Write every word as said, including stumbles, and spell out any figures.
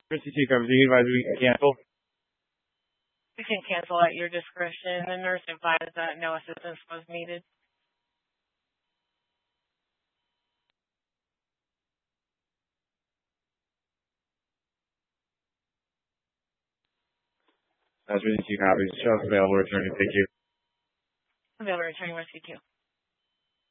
Emergency coverage, you advise we can cancel. You can cancel at your discretion. The nurse advised that no assistance was needed. That's emergency coverage. Show us available returning. Thank you. Available returning rescue two.